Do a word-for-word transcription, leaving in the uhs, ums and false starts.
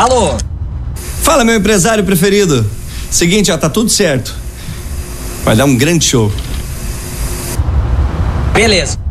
Alô? Fala, meu empresário preferido. Seguinte, ó, tá tudo certo. Vai dar um grande show. Beleza.